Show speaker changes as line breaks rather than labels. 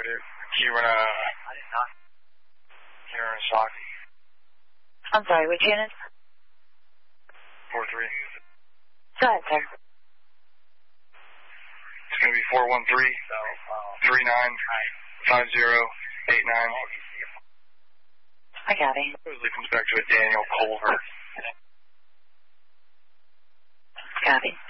Can you run a shock?
I'm sorry, which unit?
4-3.
Go ahead, sir.
It's going to be 413-395089.
I got it.
Supposedly comes back to a Daniel Culver.
Got it.